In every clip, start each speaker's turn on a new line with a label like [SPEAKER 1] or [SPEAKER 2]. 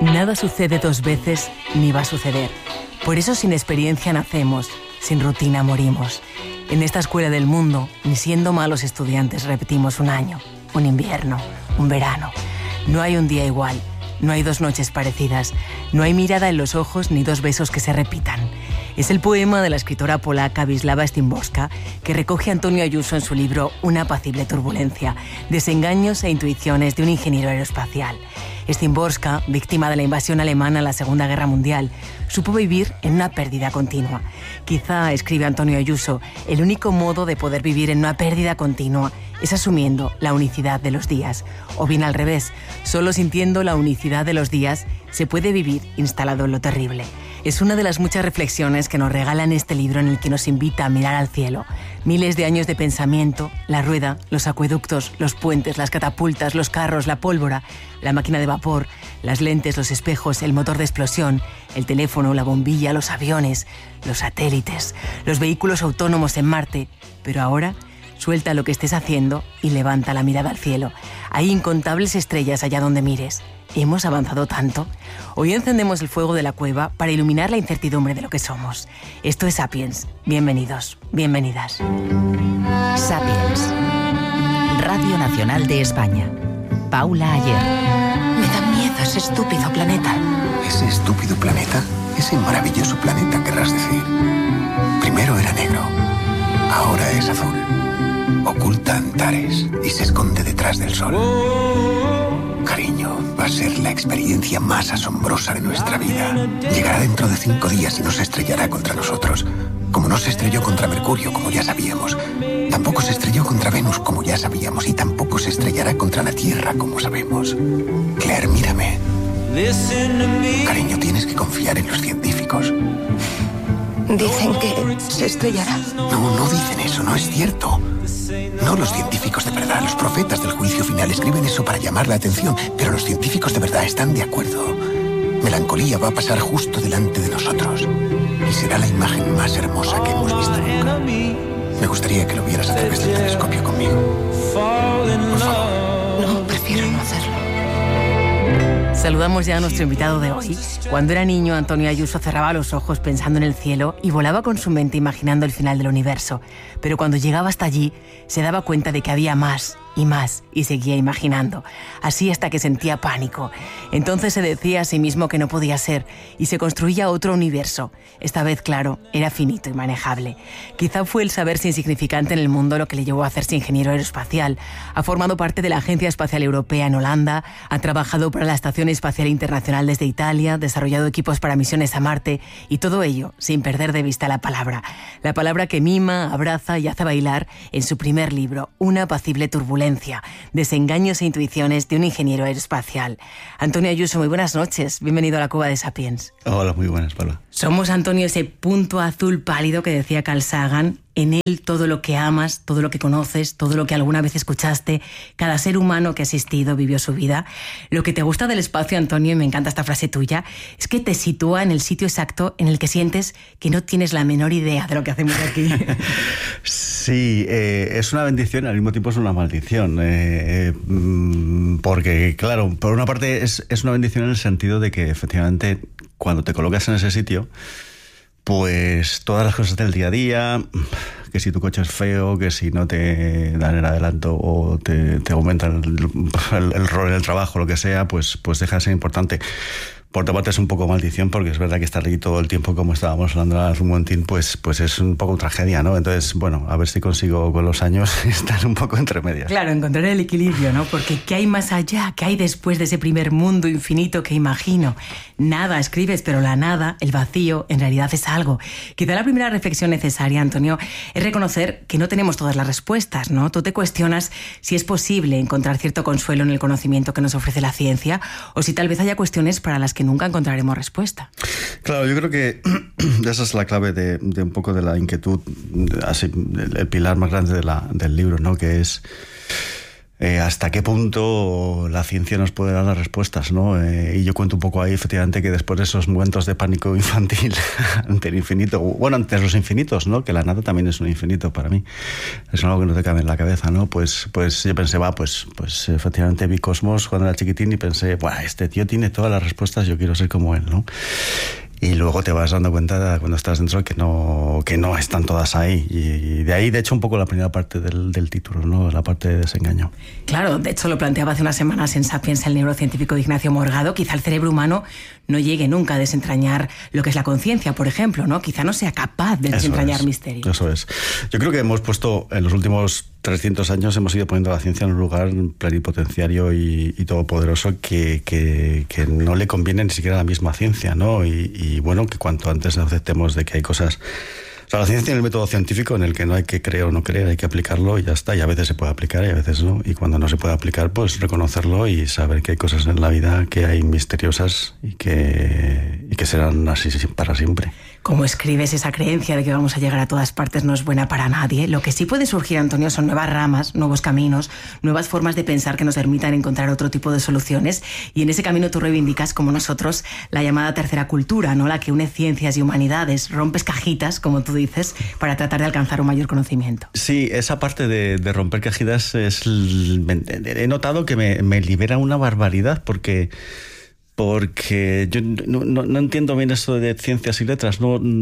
[SPEAKER 1] Nada sucede dos veces ni va a suceder. Por eso sin experiencia nacemos, sin rutina morimos. En esta escuela del mundo, ni siendo malos estudiantes repetimos un año, un invierno, un verano. No hay un día igual, no hay dos noches parecidas, no hay mirada en los ojos ni dos besos que se repitan. Es el poema de la escritora polaca Wisława Szymborska que recoge Antonio Ayuso en su libro Una apacible turbulencia, desengaños e intuiciones de un ingeniero aeroespacial. Szymborska, víctima de la invasión alemana en la Segunda Guerra Mundial, supo vivir en una pérdida continua. Quizá, escribe Antonio Ayuso, el único modo de poder vivir en una pérdida continua es asumiendo la unicidad de los días. O bien al revés, solo sintiendo la unicidad de los días se puede vivir instalado en lo terrible. Es una de las muchas reflexiones que nos regalan este libro en el que nos invita a mirar al cielo. Miles de años de pensamiento, la rueda, los acueductos, los puentes, las catapultas, los carros, la pólvora, la máquina de vapor, las lentes, los espejos, el motor de explosión, el teléfono, la bombilla, los aviones, los satélites, los vehículos autónomos en Marte. Pero ahora, suelta lo que estés haciendo y levanta la mirada al cielo. Hay incontables estrellas allá donde mires. ¿Hemos avanzado tanto? Hoy encendemos el fuego de la cueva para iluminar la incertidumbre de lo que somos. Esto es Sapiens. Bienvenidos, bienvenidas.
[SPEAKER 2] Sapiens. Radio Nacional de España. Paula Ayer.
[SPEAKER 3] Me da miedo ese estúpido planeta.
[SPEAKER 4] ¿Ese estúpido planeta? Ese maravilloso planeta, querrás decir. Primero era negro, ahora es azul. Oculta Antares y se esconde detrás del sol. Cariño, va a ser la experiencia más asombrosa de nuestra vida. Llegará dentro de 5 días y no se estrellará contra nosotros. Como no se estrelló contra Mercurio, como ya sabíamos. Tampoco se estrelló contra Venus, como ya sabíamos. Y tampoco se estrellará contra la Tierra, como sabemos. Claire, mírame. Cariño, tienes que confiar en los científicos.
[SPEAKER 3] Dicen que se estrellará.
[SPEAKER 4] No dicen eso, no es cierto. No los científicos de verdad, los profetas del juicio final escriben eso para llamar la atención, pero los científicos de verdad están de acuerdo. Melancolía va a pasar justo delante de nosotros y será la imagen más hermosa que hemos visto nunca. Me gustaría que lo vieras a través del telescopio conmigo. Por favor.
[SPEAKER 3] No, prefiero no hacerlo.
[SPEAKER 1] Saludamos ya a nuestro invitado de hoy. Cuando era niño, Antonio Ayuso cerraba los ojos pensando en el cielo y volaba con su mente imaginando el final del universo. Pero cuando llegaba hasta allí, se daba cuenta de que había más y seguía imaginando. Así hasta que sentía pánico. Entonces se decía a sí mismo que no podía ser y se construía otro universo. Esta vez, claro, era finito y manejable. Quizá fue el saberse insignificante en el mundo lo que le llevó a hacerse ingeniero aeroespacial. Ha formado parte de la Agencia Espacial Europea en Holanda, ha trabajado para la Estación Espacial Internacional desde Italia, desarrollado equipos para misiones a Marte y todo ello sin perder de vista la palabra. La palabra que mima, abraza y hace bailar en su primer libro, Una apacible turbulencia. Desengaños e intuiciones de un ingeniero aeroespacial. Antonio Ayuso, muy buenas noches. Bienvenido a la Cueva de Sapiens.
[SPEAKER 5] Hola, muy buenas, Paula.
[SPEAKER 1] Somos, Antonio, ese punto azul pálido que decía Carl Sagan. En él todo lo que amas, todo lo que conoces, todo lo que alguna vez escuchaste, cada ser humano que ha existido vivió su vida. Lo que te gusta del espacio, Antonio, y me encanta esta frase tuya, es que te sitúa en el sitio exacto en el que sientes que no tienes la menor idea de lo que hacemos aquí.
[SPEAKER 5] Sí, es una bendición y al mismo tiempo es una maldición. Porque, claro, por una parte es una bendición en el sentido de que efectivamente cuando te colocas en ese sitio, pues todas las cosas del día a día, que si tu coche es feo, que si no te dan el adelanto o te aumentan el rol en el trabajo, lo que sea, pues deja de ser importante. Por otra parte es un poco maldición porque es verdad que estar allí todo el tiempo, como estábamos hablando hace un momentín, pues es un poco tragedia, ¿no? Entonces, bueno, a ver si consigo con los años estar un poco entre medias.
[SPEAKER 1] Claro, encontrar el equilibrio, ¿no? Porque ¿qué hay más allá? ¿Qué hay después de ese primer mundo infinito que imagino? Nada, escribes, pero la nada, el vacío, en realidad es algo. Quizá la primera reflexión necesaria, Antonio, es reconocer que no tenemos todas las respuestas, ¿no? Tú te cuestionas si es posible encontrar cierto consuelo en el conocimiento que nos ofrece la ciencia o si tal vez haya cuestiones para las que nunca encontraremos respuesta.
[SPEAKER 5] Claro, yo creo que esa es la clave de un poco de la inquietud, así, el pilar más grande del libro, ¿no? Que es hasta qué punto la ciencia nos puede dar las respuestas, ¿no? Y yo cuento un poco ahí, efectivamente, que después de esos momentos de pánico infantil ante el infinito, bueno, ante los infinitos, ¿no? Que la nada también es un infinito para mí. Es algo que no te cabe en la cabeza, ¿no? Pues yo pensé, pues efectivamente vi Cosmos cuando era chiquitín y pensé, bueno, este tío tiene todas las respuestas, yo quiero ser como él, ¿no? Y luego te vas dando cuenta cuando estás dentro que no están todas ahí. Y de ahí, de hecho, un poco la primera parte del título, ¿no? La parte de desengaño.
[SPEAKER 1] Claro, de hecho lo planteaba hace unas semanas en Sapiens el neurocientífico Ignacio Morgado. Quizá el cerebro humano no llegue nunca a desentrañar lo que es la conciencia, por ejemplo, ¿no? Quizá no sea capaz de desentrañar misterios.
[SPEAKER 5] Eso es. Yo creo que hemos puesto en los últimos 300 años hemos ido poniendo a la ciencia en un lugar plenipotenciario y todopoderoso que no le conviene ni siquiera a la misma ciencia, ¿no? Y bueno, que cuanto antes aceptemos de que hay cosas... O sea, la ciencia tiene el método científico en el que no hay que creer o no creer, hay que aplicarlo y ya está. Y a veces se puede aplicar y a veces no. Y cuando no se puede aplicar, pues reconocerlo y saber que hay cosas en la vida que hay misteriosas y que serán así para siempre.
[SPEAKER 1] Como escribes, esa creencia de que vamos a llegar a todas partes no es buena para nadie. Lo que sí puede surgir, Antonio, son nuevas ramas, nuevos caminos, nuevas formas de pensar que nos permitan encontrar otro tipo de soluciones. Y en ese camino tú reivindicas, como nosotros, la llamada tercera cultura, ¿no? La que une ciencias y humanidades. Rompes cajitas, como tú dices, para tratar de alcanzar un mayor conocimiento.
[SPEAKER 5] Sí, esa parte de romper cajitas he notado que me libera una barbaridad porque yo no entiendo bien esto de ciencias y letras.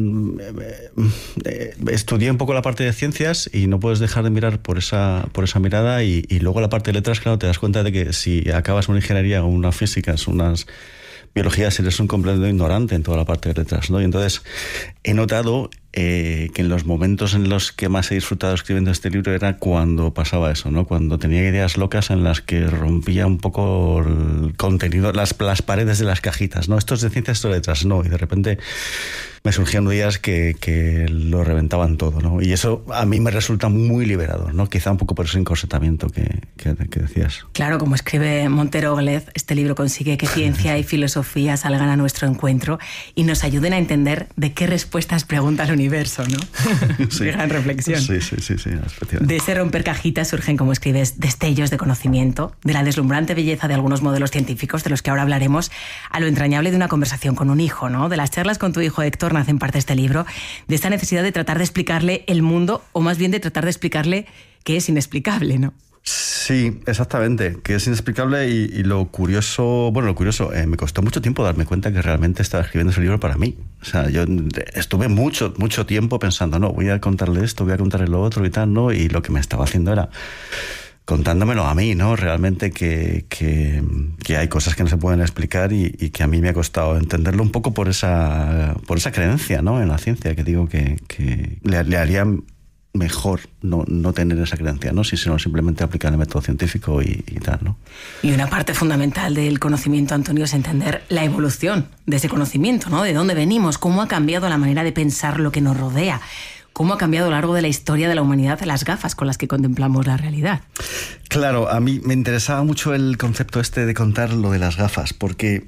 [SPEAKER 5] Estudié un poco la parte de ciencias y no puedes dejar de mirar por esa mirada y luego la parte de letras, claro, te das cuenta de que si acabas una ingeniería o unas físicas, unas biologías, eres un completo ignorante en toda la parte de letras, ¿no? Y entonces he notado que en los momentos en los que más he disfrutado escribiendo este libro era cuando pasaba eso, ¿no? Cuando tenía ideas locas en las que rompía un poco el contenido, las paredes de las cajitas, ¿no? Esto es de ciencia, esto de letras, no. Y de repente me surgían días que lo reventaban todo, ¿no? Y eso a mí me resulta muy liberador, ¿no? Quizá un poco por ese encorsetamiento que decías.
[SPEAKER 1] Claro, como escribe Montero Glez, este libro consigue que ciencia y filosofía salgan a nuestro encuentro y nos ayuden a entender de qué respuestas pregunta el universo, ¿no?
[SPEAKER 5] Sí.
[SPEAKER 1] Gran reflexión.
[SPEAKER 5] Sí,
[SPEAKER 1] de ese romper cajitas surgen, como escribes, destellos de conocimiento, de la deslumbrante belleza de algunos modelos científicos, de los que ahora hablaremos, a lo entrañable de una conversación con un hijo, ¿no? De las charlas con tu hijo Héctor nace en parte este libro, de esta necesidad de tratar de explicarle el mundo, o más bien de tratar de explicarle que es inexplicable, ¿no?
[SPEAKER 5] Sí, exactamente, que es inexplicable y lo curioso, me costó mucho tiempo darme cuenta que realmente estaba escribiendo ese libro para mí. O sea, yo estuve mucho tiempo pensando, no, voy a contarle esto, voy a contarle lo otro y tal, ¿no? Y lo que me estaba haciendo era contándomelo a mí, ¿no? Realmente que hay cosas que no se pueden explicar y que a mí me ha costado entenderlo un poco por esa creencia, ¿no? En la ciencia, que digo que le haría mejor no tener esa creencia, ¿no? Sino simplemente aplicar el método científico y tal, ¿no?
[SPEAKER 1] Y una parte fundamental del conocimiento, Antonio, es entender la evolución de ese conocimiento, ¿no? De dónde venimos, cómo ha cambiado la manera de pensar lo que nos rodea, cómo ha cambiado a lo largo de la historia de la humanidad las gafas con las que contemplamos la realidad.
[SPEAKER 5] Claro, a mí me interesaba mucho el concepto este de contar lo de las gafas, porque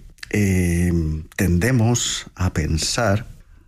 [SPEAKER 5] tendemos a pensar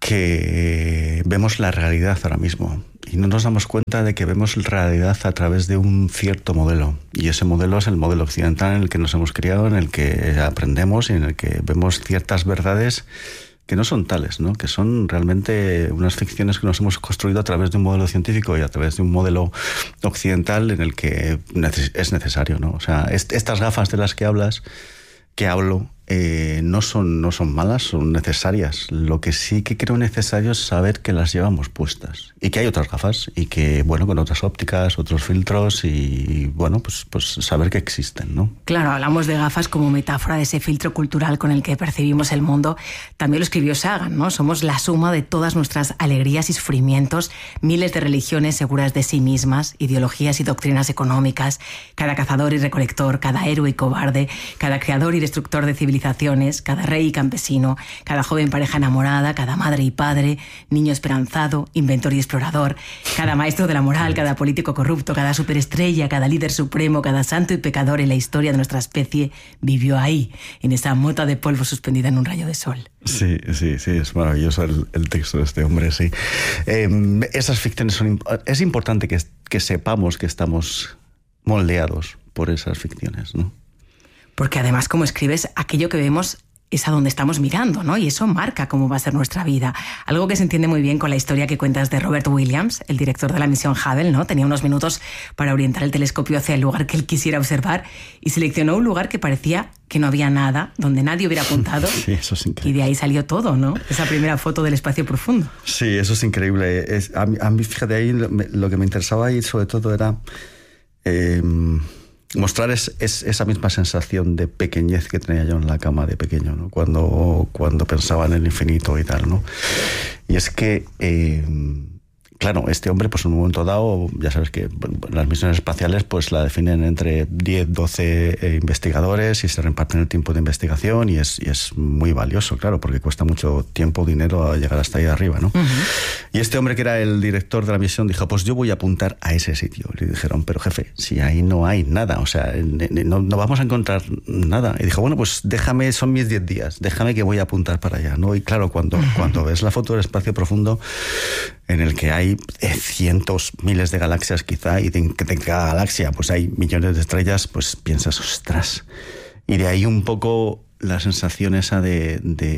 [SPEAKER 5] que vemos la realidad ahora mismo y no nos damos cuenta de que vemos la realidad a través de un cierto modelo, y ese modelo es el modelo occidental en el que nos hemos criado, en el que aprendemos y en el que vemos ciertas verdades que no son tales, ¿no? Que son realmente unas ficciones que nos hemos construido a través de un modelo científico y a través de un modelo occidental en el que es necesario, ¿no? O sea, estas gafas de las que hablo, no son malas, son necesarias. Lo que sí que creo necesario es saber que las llevamos puestas y que hay otras gafas y que, bueno, con otras ópticas, otros filtros y, bueno, pues saber que existen, ¿no?
[SPEAKER 1] Claro, hablamos de gafas como metáfora de ese filtro cultural con el que percibimos el mundo. También lo escribió Sagan, ¿no? Somos la suma de todas nuestras alegrías y sufrimientos, miles de religiones seguras de sí mismas, ideologías y doctrinas económicas, cada cazador y recolector, cada héroe y cobarde, cada creador y destructor de civilizaciones, cada rey y campesino, cada joven pareja enamorada, cada madre y padre, niño esperanzado, inventor y explorador, cada maestro de la moral, cada político corrupto, cada superestrella, cada líder supremo, cada santo y pecador en la historia de nuestra especie vivió ahí, en esa mota de polvo suspendida en un rayo de sol.
[SPEAKER 5] Sí, es maravilloso el texto de este hombre, sí. Esas ficciones es importante que sepamos que estamos moldeados por esas ficciones, ¿no?
[SPEAKER 1] Porque además, como escribes, aquello que vemos es a donde estamos mirando, ¿no? Y eso marca cómo va a ser nuestra vida. Algo que se entiende muy bien con la historia que cuentas de Robert Williams, el director de la misión Hubble, ¿no? Tenía unos minutos para orientar el telescopio hacia el lugar que él quisiera observar y seleccionó un lugar que parecía que no había nada, donde nadie hubiera apuntado.
[SPEAKER 5] Sí, eso es increíble.
[SPEAKER 1] Y de ahí salió todo, ¿no? Esa primera foto del espacio profundo.
[SPEAKER 5] Sí, eso es increíble. A mí, fíjate, ahí lo que me interesaba ahí sobre todo era mostrar esa misma sensación de pequeñez que tenía yo en la cama de pequeño, ¿no? Cuando pensaba en el infinito y tal, ¿no? Y es que, claro, este hombre, pues en un momento dado, ya sabes que las misiones espaciales pues la definen entre 10, 12 investigadores y se reparten el tiempo de investigación y es muy valioso, claro, porque cuesta mucho tiempo, dinero a llegar hasta ahí arriba, ¿no? Uh-huh. Y este hombre que era el director de la misión dijo, pues yo voy a apuntar a ese sitio. Le dijeron, pero jefe, si ahí no hay nada, o sea, no vamos a encontrar nada. Y dijo, bueno, pues déjame, son mis 10 días, déjame que voy a apuntar para allá, ¿no? Y claro, cuando ves la foto del espacio profundo, en el que hay cientos, miles de galaxias quizá, y de cada galaxia pues hay millones de estrellas, pues piensas, ostras. Y de ahí un poco la sensación esa de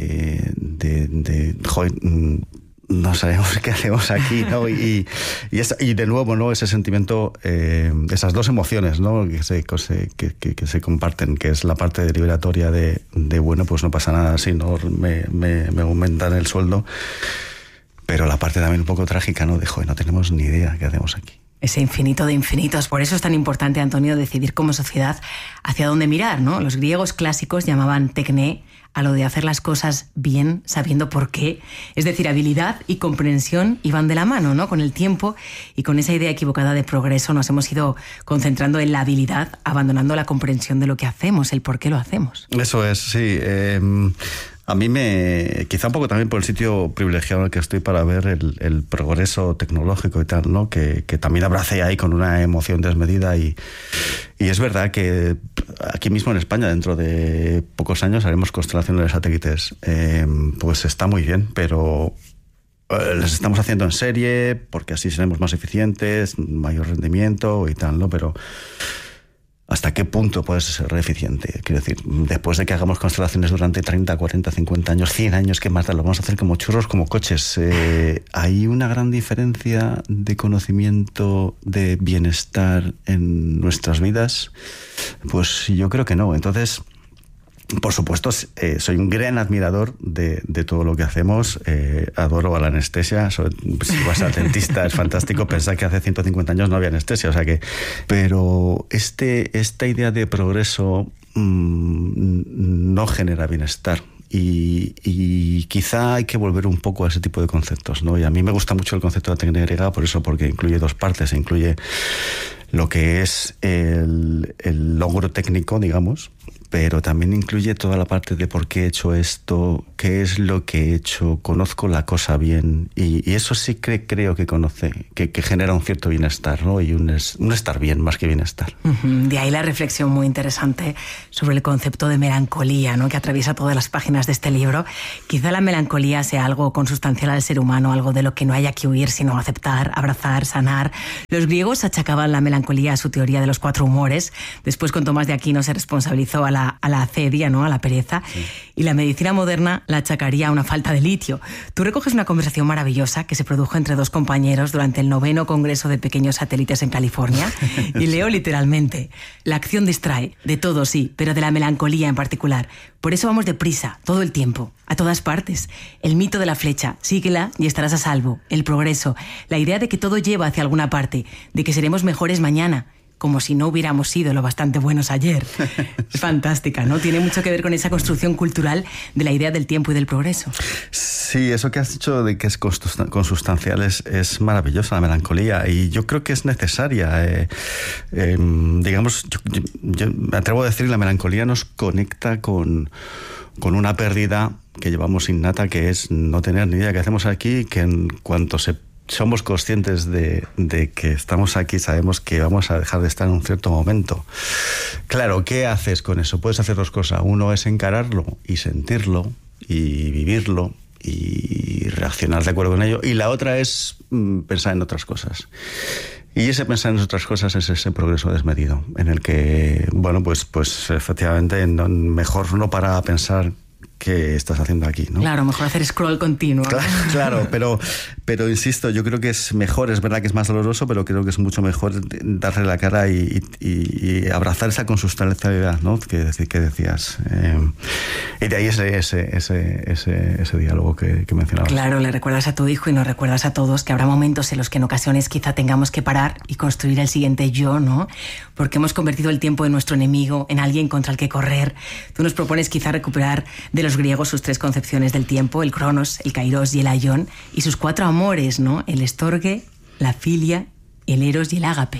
[SPEAKER 5] joder, no sabemos qué hacemos aquí, ¿no? Y de nuevo, ¿no? Ese sentimiento, esas dos emociones, ¿no? Que se comparten, que es la parte liberatoria de bueno, pues no pasa nada si no me aumentan el sueldo, pero la parte también un poco trágica, ¿no? De joder, no tenemos ni idea qué hacemos aquí.
[SPEAKER 1] Ese infinito de infinitos. Por eso es tan importante, Antonio, decidir como sociedad hacia dónde mirar, ¿no? Los griegos clásicos llamaban tecné a lo de hacer las cosas bien, sabiendo por qué. Es decir, habilidad y comprensión iban de la mano, ¿no? Con el tiempo y con esa idea equivocada de progreso nos hemos ido concentrando en la habilidad, abandonando la comprensión de lo que hacemos, el por qué lo hacemos.
[SPEAKER 5] Eso es, sí. A mí quizá un poco también por el sitio privilegiado en el que estoy para ver el progreso tecnológico y tal, ¿no? Que también abracé ahí con una emoción desmedida y es verdad que aquí mismo en España, dentro de pocos años, haremos constelaciones de satélites. Pues está muy bien, pero las estamos haciendo en serie porque así seremos más eficientes, mayor rendimiento y tal, ¿no? Pero ¿hasta qué punto puedes ser eficiente? Quiero decir, después de que hagamos constelaciones durante 30, 40, 50 años, 100 años, ¿qué más da? Lo vamos a hacer como churros, como coches. ¿Hay una gran diferencia de conocimiento, de bienestar en nuestras vidas? Pues yo creo que no. Entonces, por supuesto, soy un gran admirador de todo lo que hacemos. Adoro a la anestesia. Si vas al dentista es fantástico. Pensar que hace 150 años no había anestesia. O sea que, pero esta idea de progreso no genera bienestar. Y quizá hay que volver un poco a ese tipo de conceptos, ¿no? Y a mí me gusta mucho el concepto de la técnica griega por eso, porque incluye dos partes. Incluye lo que es el logro técnico, digamos, pero también incluye toda la parte de por qué he hecho esto, qué es lo que he hecho, conozco la cosa bien, y eso sí creo que que genera un cierto bienestar, ¿no? Y un estar bien más que bienestar.
[SPEAKER 1] De ahí la reflexión muy interesante sobre el concepto de melancolía, ¿no? Que atraviesa todas las páginas de este libro. Quizá la melancolía sea algo consustancial al ser humano, algo de lo que no haya que huir, sino aceptar, abrazar, sanar. Los griegos achacaban la melancolía a su teoría de los 4 humores. Después, con Tomás de Aquino, se responsabilizó a la acedia, ¿no? A la pereza. Sí. Y la medicina moderna la achacaría a una falta de litio. Tú recoges una conversación maravillosa que se produjo entre 2 compañeros durante el 9º Congreso de Pequeños Satélites en California. Y leo literalmente: la acción distrae, de todo sí, pero de la melancolía en particular. Por eso vamos deprisa, todo el tiempo, a todas partes. El mito de la flecha, síguela y estarás a salvo. El progreso, la idea de que todo lleva hacia alguna parte, de que seremos mejores mañana, como si no hubiéramos sido lo bastante buenos ayer. Es fantástica, ¿no? Tiene mucho que ver con esa construcción cultural de la idea del tiempo y del progreso.
[SPEAKER 5] Sí, eso que has dicho de que es consustancial es maravillosa, la melancolía, y yo creo que es necesaria. Digamos, yo me atrevo a decir que la melancolía nos conecta con una pérdida que llevamos innata, que es no tener ni idea qué hacemos aquí, que en cuanto somos conscientes de que estamos aquí, sabemos que vamos a dejar de estar en un cierto momento. Claro, ¿qué haces con eso? Puedes hacer 2 cosas. Uno es encararlo y sentirlo y vivirlo y reaccionar de acuerdo con ello. Y la otra es pensar en otras cosas. Y ese pensar en otras cosas es ese progreso desmedido, en el que, bueno, pues efectivamente mejor no para a pensar qué estás haciendo aquí, ¿no?
[SPEAKER 1] Claro, mejor hacer scroll continuo.
[SPEAKER 5] Claro, pero insisto, yo creo que es mejor, es verdad que es más doloroso, pero creo que es mucho mejor darle la cara y abrazar esa consustancialidad, ¿no? que decías. Y de ahí ese diálogo que mencionabas.
[SPEAKER 1] Claro, le recuerdas a tu hijo y nos recuerdas a todos que habrá momentos en los que en ocasiones quizá tengamos que parar y construir el siguiente yo, ¿no? Porque hemos convertido el tiempo en nuestro enemigo, en alguien contra el que correr. Tú nos propones quizá recuperar de los griegos sus 3 concepciones del tiempo, el cronos, el kairos y el aion, y sus 4 amores, ¿no? El estorge, la filia, el eros y el ágape.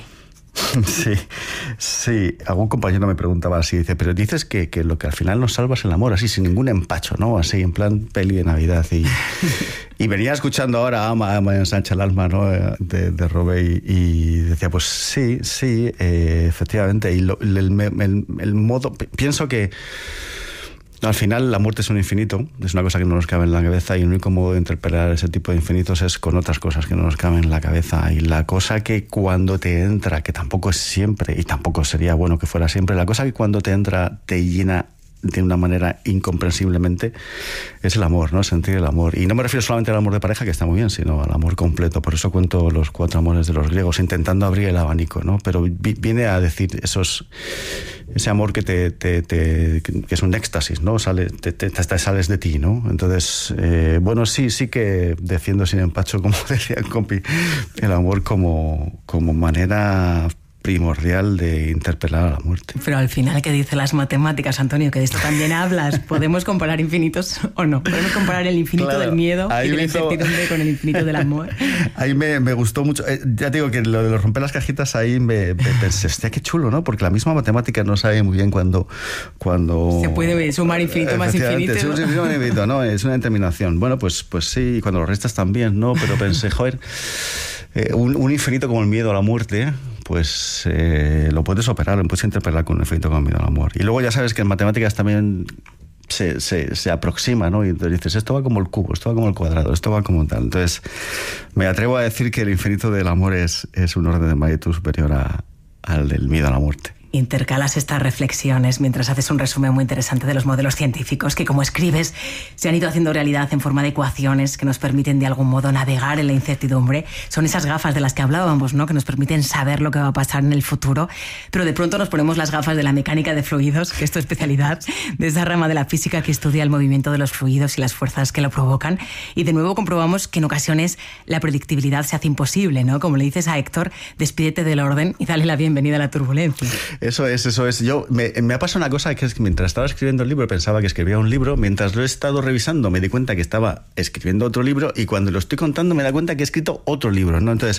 [SPEAKER 5] Sí. Algún compañero me preguntaba así, dice, pero dices que lo que al final nos salva es el amor, así, sin ningún empacho, ¿no? Así, en plan peli de Navidad. Y venía escuchando ahora Ama ensancha el alma, ¿no? De Robey, y decía, pues sí, efectivamente. Y el modo... Pienso que al final la muerte es un infinito, es una cosa que no nos cabe en la cabeza, y el único modo de interpelar ese tipo de infinitos es con otras cosas que no nos caben en la cabeza. Y la cosa que cuando te entra, que tampoco es siempre y tampoco sería bueno que fuera siempre, la cosa que cuando te entra te llena de una manera incomprensiblemente, es el amor, ¿no? Sentir el amor. Y no me refiero solamente al amor de pareja, que está muy bien, sino al amor completo. Por eso cuento los 4 amores de los griegos, intentando abrir el abanico, ¿no? Pero viene a decir ese amor que es un éxtasis, ¿no? Sales de ti, ¿no? Entonces, bueno, sí que defiendo sin empacho, como decía el compi, el amor como manera primordial de interpelar a la muerte.
[SPEAKER 1] Pero al final, ¿qué dicen las matemáticas, Antonio? Que de esto también hablas. ¿Podemos comparar infinitos o no? ¿Podemos comparar el infinito del miedo y de la incertidumbre con el infinito del amor?
[SPEAKER 5] Ahí me gustó mucho. Ya te digo que lo de los romper las cajitas, ahí me pensé, hostia, qué chulo, ¿no? Porque la misma matemática no sabe muy bien cuando
[SPEAKER 1] se puede sumar infinito más infinito.
[SPEAKER 5] Sí, infinito, ¿no? Es una determinación. Bueno, pues sí, cuando lo restas también, ¿no? Pero pensé, joder, un infinito como el miedo a la muerte, pues lo puedes operar, lo puedes interpelar con un infinito como el miedo al amor. Y luego ya sabes que en matemáticas también se aproxima, ¿no? Y entonces dices, esto va como el cubo, esto va como el cuadrado, esto va como tal. Entonces me atrevo a decir que el infinito del amor es un orden de magnitud superior al del miedo a la muerte.
[SPEAKER 1] Intercalas estas reflexiones mientras haces un resumen muy interesante de los modelos científicos que, como escribes, se han ido haciendo realidad en forma de ecuaciones que nos permiten de algún modo navegar en la incertidumbre. Son esas gafas de las que hablábamos, ¿no? Que nos permiten saber lo que va a pasar en el futuro, pero de pronto nos ponemos las gafas de la mecánica de fluidos, que es tu especialidad, de esa rama de la física que estudia el movimiento de los fluidos y las fuerzas que lo provocan, y de nuevo comprobamos que en ocasiones la predictibilidad se hace imposible, ¿no? Como le dices a Héctor, despídete del orden y dale la bienvenida a la turbulencia.
[SPEAKER 5] Eso es. Yo me ha pasado una cosa, que es que mientras estaba escribiendo el libro pensaba que escribía un libro, mientras lo he estado revisando me di cuenta que estaba escribiendo otro libro, y cuando lo estoy contando me da cuenta que he escrito otro libro, ¿no? Entonces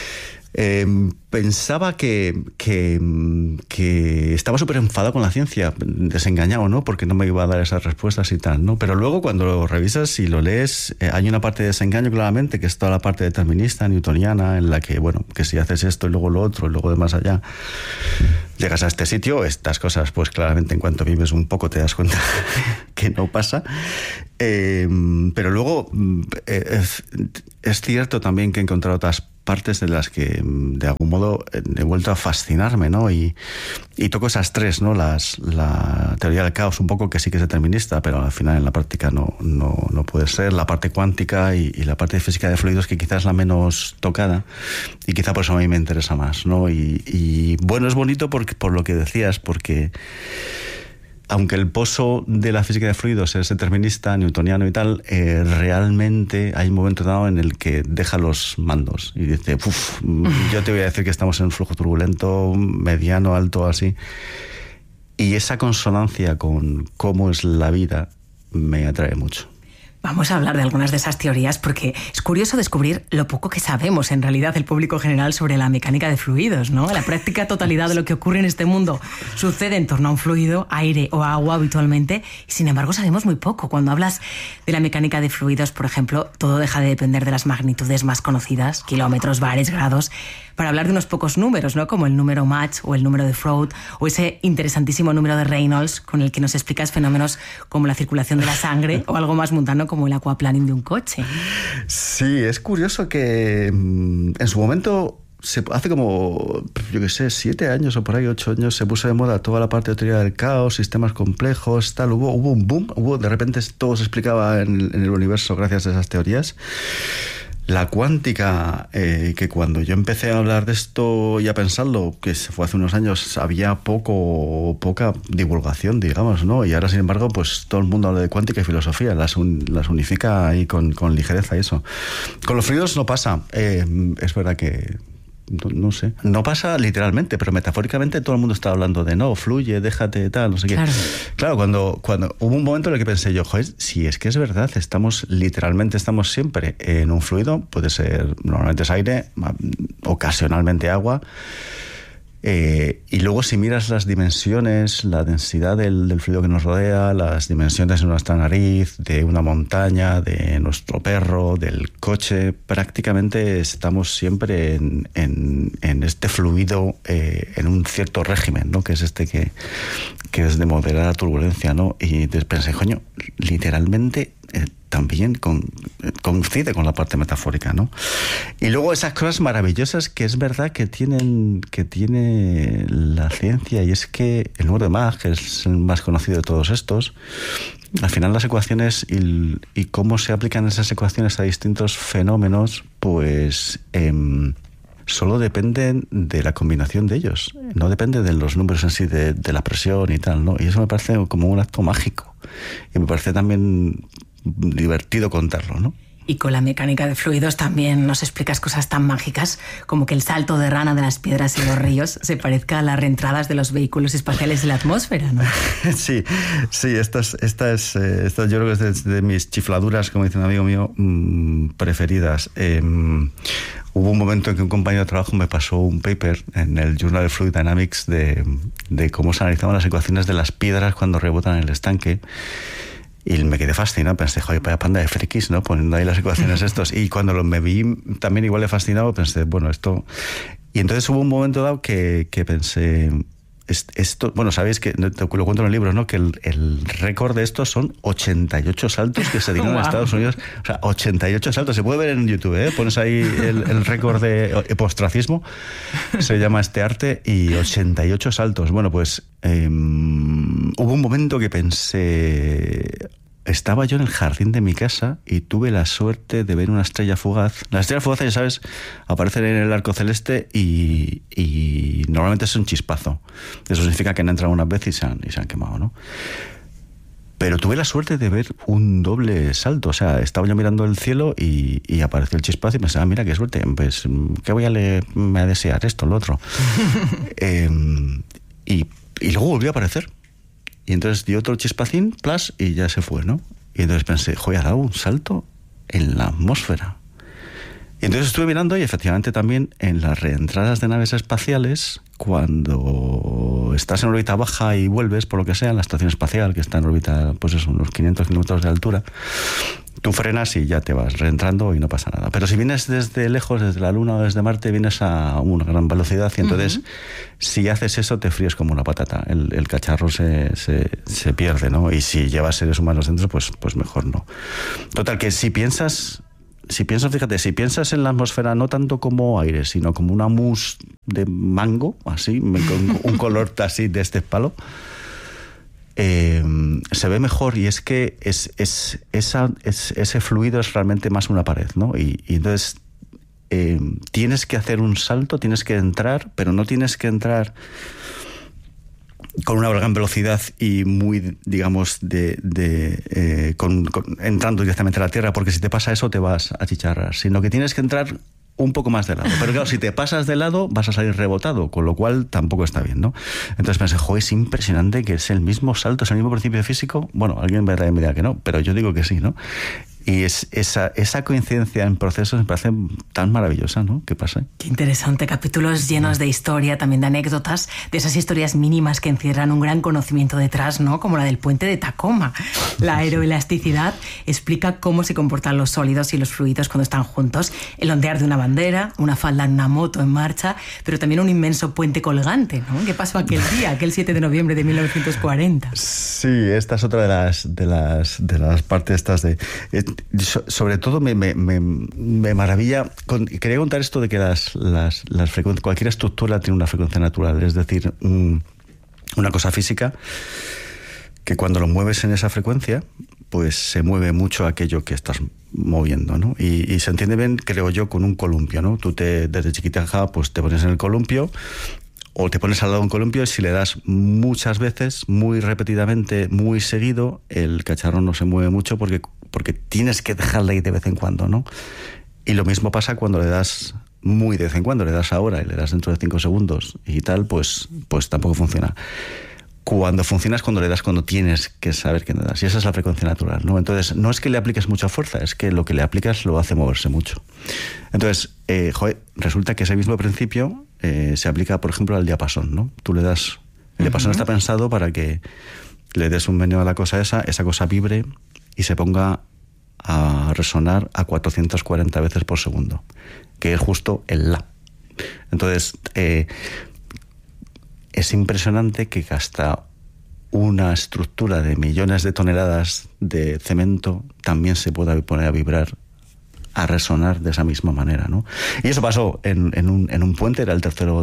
[SPEAKER 5] pensaba que estaba súper enfadado con la ciencia, desengañado, ¿no? Porque no me iba a dar esas respuestas y tal, ¿no? Pero luego cuando lo revisas y lo lees, hay una parte de desengaño claramente, que es toda la parte determinista, newtoniana, en la que, bueno, que si haces esto y luego lo otro y luego de más allá, llegas a este sitio. Estas cosas, pues claramente en cuanto vives un poco te das cuenta que no pasa. Pero luego es cierto también que he encontrado otras partes de las que de algún modo he vuelto a fascinarme, ¿no? Y toco esas 3, ¿no? La teoría del caos, un poco, que sí que es determinista, pero al final en la práctica no puede ser. La parte cuántica y la parte de física de fluidos, que quizás es la menos tocada, y quizá por eso a mí me interesa más, ¿no? Y bueno, es bonito por lo que decías, porque aunque el pozo de la física de fluidos es determinista, newtoniano y tal, realmente hay un momento dado en el que deja los mandos y dice, yo te voy a decir que estamos en un flujo turbulento, mediano, alto, así. Y esa consonancia con cómo es la vida me atrae mucho.
[SPEAKER 1] Vamos a hablar de algunas de esas teorías, porque es curioso descubrir lo poco que sabemos en realidad el público general sobre la mecánica de fluidos, ¿no? La práctica totalidad de lo que ocurre en este mundo sucede en torno a un fluido, aire o agua habitualmente, y sin embargo sabemos muy poco. Cuando hablas de la mecánica de fluidos, por ejemplo, todo deja de depender de las magnitudes más conocidas, kilómetros, bares, grados, para hablar de unos pocos números, ¿no? Como el número Mach o el número de Freud o ese interesantísimo número de Reynolds con el que nos explicas fenómenos como la circulación de la sangre o algo más mundano como el aquaplaning de un coche.
[SPEAKER 5] Sí, es curioso que en su momento hace como, yo qué sé, 7 años o por ahí, 8 años, se puso de moda toda la parte de teoría del caos, sistemas complejos, tal. Hubo un boom, de repente todo se explicaba en el universo gracias a esas teorías. La cuántica, que cuando yo empecé a hablar de esto y a pensarlo, que fue hace unos años, había poca divulgación, digamos, ¿no? Y ahora, sin embargo, pues todo el mundo habla de cuántica y filosofía, las unifica ahí con ligereza y eso. Con los fluidos no pasa. Es verdad que... No sé, no pasa literalmente, pero metafóricamente todo el mundo está hablando de no, fluye, déjate, tal, no sé qué. Claro, cuando hubo un momento en el que pensé yo, joder, si es que es verdad, estamos siempre en un fluido, puede ser, normalmente es aire, ocasionalmente agua. Y luego si miras las dimensiones, la densidad del fluido que nos rodea, las dimensiones de nuestra nariz, de una montaña, de nuestro perro, del coche, prácticamente estamos siempre en este fluido, en un cierto régimen, ¿no? Que es que es de moderada turbulencia, ¿no? Y pensé, coño, literalmente también coincide con la parte metafórica, ¿no? Y luego esas cosas maravillosas que es verdad que tiene la ciencia, y es que el número de Mach, que es el más conocido de todos estos, al final las ecuaciones y cómo se aplican esas ecuaciones a distintos fenómenos, pues solo dependen de la combinación de ellos, no depende de los números en sí, de la presión y tal, ¿no? Y eso me parece como un acto mágico, y me parece también divertido contarlo, ¿no?
[SPEAKER 1] Y con la mecánica de fluidos también nos explicas cosas tan mágicas como que el salto de rana de las piedras y los ríos se parezca a las reentradas de los vehículos espaciales en la atmósfera, ¿no? Sí,
[SPEAKER 5] esta yo creo que es de mis chifladuras, como dice un amigo mío, preferidas. Hubo un momento en que un compañero de trabajo me pasó un paper en el Journal of Fluid Dynamics de cómo se analizaban las ecuaciones de las piedras cuando rebotan en el estanque. Y me quedé fascinado, pensé, joder, vaya panda de frikis, ¿no? Poniendo ahí las ecuaciones estos. Y cuando me vi también igual de fascinado, pensé, bueno, esto... Y entonces hubo un momento dado que pensé, esto, bueno, sabéis que, lo cuento en el libro, ¿no? Que el récord de estos son 88 saltos que se dieron en Estados Unidos. O sea, 88 saltos. Se puede ver en YouTube, ¿eh? Pones ahí el récord de epostracismo, se llama este arte, y 88 saltos. Bueno, pues hubo un momento que pensé... Estaba yo en el jardín de mi casa y tuve la suerte de ver una estrella fugaz. Las estrellas fugaces, ya sabes, aparecen en el arco celeste y normalmente es un chispazo. Eso significa que han entrado unas veces y se han quemado, ¿no? Pero tuve la suerte de ver un doble salto. O sea, estaba yo mirando el cielo y apareció el chispazo y pensaba, mira, qué suerte, pues, ¿qué voy a desear? Esto, lo otro. Y luego volvió a aparecer. Y entonces dio otro chispacín, plas, y ya se fue, ¿no? Y entonces pensé, joder, ha dado un salto en la atmósfera. Y entonces estuve mirando y efectivamente también en las reentradas de naves espaciales, cuando estás en órbita baja y vuelves, por lo que sea, en la estación espacial, que está en órbita, pues eso, unos 500 kilómetros de altura, tú frenas y ya te vas reentrando y no pasa nada. Pero si vienes desde lejos, desde la Luna o desde Marte, vienes a una gran velocidad y entonces si haces eso te fríes como una patata. El cacharro se pierde, ¿no? Y si llevas seres humanos dentro, pues mejor no. Total, que si piensas, fíjate, si piensas en la atmósfera no tanto como aire, sino como una mousse de mango, así, con un color así de este palo, se ve mejor, y es que ese fluido es realmente más una pared, ¿no? Y entonces tienes que hacer un salto, tienes que entrar, pero no tienes que entrar con una gran velocidad y muy, digamos, entrando directamente a la Tierra, porque si te pasa eso te vas a chicharrar, sino que tienes que entrar un poco más de lado. Pero claro, si te pasas de lado vas a salir rebotado, con lo cual tampoco está bien, ¿no? Entonces pensé, joder, es impresionante que es el mismo salto, es el mismo principio físico. Bueno, alguien me dirá que no, pero yo digo que sí, ¿no? Y esa coincidencia en procesos me parece tan maravillosa, ¿no? ¿Qué pasa?
[SPEAKER 1] Qué interesante. Capítulos llenos de historia, también de anécdotas, de esas historias mínimas que encierran un gran conocimiento detrás, ¿no? Como la del puente de Tacoma. La aeroelasticidad explica cómo se comportan los sólidos y los fluidos cuando están juntos. El ondear de una bandera, una falda en una moto en marcha, pero también un inmenso puente colgante, ¿no? ¿Qué pasó aquel día, aquel 7 de noviembre de 1940?
[SPEAKER 5] Sí, esta es otra de las partes estas de... sobre todo me maravilla. Quería contar esto de que las frecuencias, cualquier estructura tiene una frecuencia natural, es decir, una cosa física que cuando lo mueves en esa frecuencia, pues se mueve mucho aquello que estás moviendo, ¿no? Y se entiende bien, creo yo, con un columpio, ¿no? Tú desde chiquitija pues te pones en el columpio o te pones al lado de un columpio y si le das muchas veces, muy repetidamente, muy seguido, el cacharro no se mueve mucho porque tienes que dejarle ahí de vez en cuando, ¿no? Y lo mismo pasa cuando le das muy de vez en cuando, le das ahora y le das dentro de 5 segundos y tal, pues tampoco funciona. Cuando funciona es cuando le das, cuando tienes que saber que le das. Y esa es la frecuencia natural, ¿no? Entonces, no es que le apliques mucha fuerza, es que lo que le aplicas lo hace moverse mucho. Entonces, resulta que ese mismo principio se aplica, por ejemplo, al diapasón, ¿no? Tú le das... El diapasón está pensado para que le des un meneo a la cosa esa cosa vibre y se ponga a resonar a 440 veces por segundo, que es justo el la. Entonces... es impresionante que hasta una estructura de millones de toneladas de cemento también se pueda poner a vibrar, a resonar de esa misma manera, ¿no? Y eso pasó en un puente, era el tercero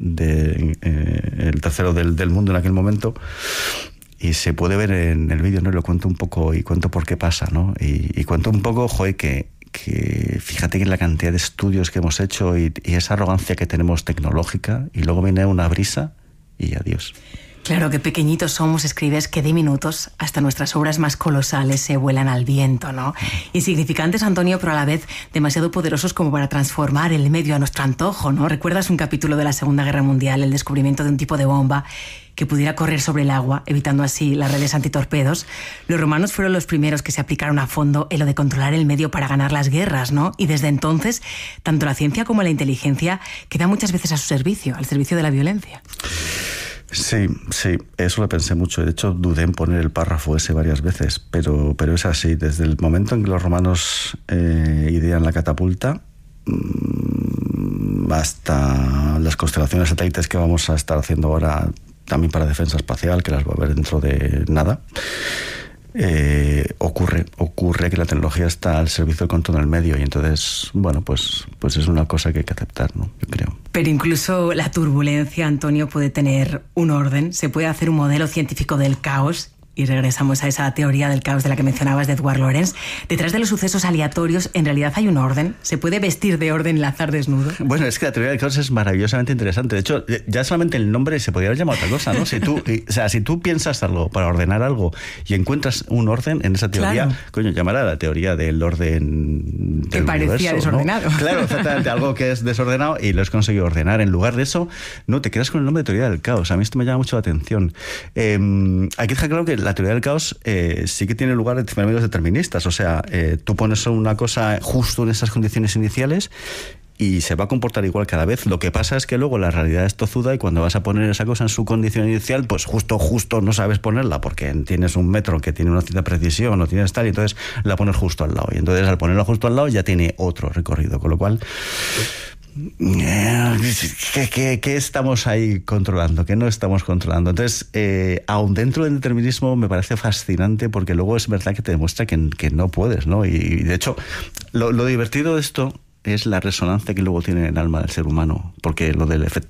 [SPEAKER 5] del mundo en aquel momento, y se puede ver en el vídeo, ¿no? Lo cuento un poco y cuento por qué pasa, ¿no? Y cuento un poco, que fíjate que la cantidad de estudios que hemos hecho y esa arrogancia que tenemos tecnológica, y luego viene una brisa y adiós.
[SPEAKER 1] Claro, qué pequeñitos somos, escribes, qué diminutos, hasta nuestras obras más colosales se vuelan al viento, ¿no? Insignificantes, Antonio, pero a la vez demasiado poderosos como para transformar el medio a nuestro antojo, ¿no? ¿Recuerdas un capítulo de la Segunda Guerra Mundial, el descubrimiento de un tipo de bomba que pudiera correr sobre el agua, evitando así las redes antitorpedos? Los romanos fueron los primeros que se aplicaron a fondo en lo de controlar el medio para ganar las guerras, ¿no? Y desde entonces, tanto la ciencia como la inteligencia quedan muchas veces a su servicio, al servicio de la violencia.
[SPEAKER 5] Sí, eso lo pensé mucho. De hecho, dudé en poner el párrafo ese varias veces, pero es así. Desde el momento en que los romanos idean la catapulta hasta las constelaciones satélites que vamos a estar haciendo ahora también para defensa espacial, que las voy a ver dentro de nada, ocurre que la tecnología está al servicio del control del medio, y entonces, bueno, pues es una cosa que hay que aceptar, ¿no? Yo creo.
[SPEAKER 1] Pero incluso la turbulencia, Antonio, puede tener un orden. Se puede hacer un modelo científico del caos. Y regresamos a esa teoría del caos de la que mencionabas de Edward Lorenz. Detrás de los sucesos aleatorios, en realidad hay un orden. ¿Se puede vestir de orden el azar desnudo?
[SPEAKER 5] Bueno, es que la teoría del caos es maravillosamente interesante. De hecho, ya solamente el nombre se podría haber llamado otra cosa, ¿no? Si tú piensas algo para ordenar algo y encuentras un orden en esa teoría, claro, coño, llamará la teoría del orden del
[SPEAKER 1] que parecía universo, desordenado,
[SPEAKER 5] ¿no? Claro, exactamente, algo que es desordenado y lo has conseguido ordenar. En lugar de eso, no, te quedas con el nombre de teoría del caos. A mí esto me llama mucho la atención. Hay que dejar claro que la teoría del caos sí que tiene lugar en fenómenos deterministas. O sea, tú pones una cosa justo en esas condiciones iniciales y se va a comportar igual cada vez. Lo que pasa es que luego la realidad es tozuda y cuando vas a poner esa cosa en su condición inicial, pues justo no sabes ponerla porque tienes un metro que tiene una cierta precisión o tienes tal, y entonces la pones justo al lado. Y entonces al ponerla justo al lado ya tiene otro recorrido, con lo cual... ¿Qué estamos ahí controlando? ¿Qué no estamos controlando? Entonces, aún dentro del determinismo me parece fascinante porque luego es verdad que te demuestra que no puedes, ¿no? Y de hecho, lo divertido de esto es la resonancia que luego tiene en el alma del ser humano, porque lo del